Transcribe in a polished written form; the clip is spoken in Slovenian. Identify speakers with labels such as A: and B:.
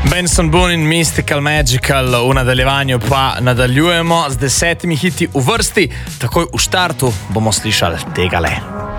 A: Benson Boone in Mystical Magical, v nadaljevanju pa nadaljujemo z 10 hiti v vrsti. Takoj v štartu bomo slišali tegale.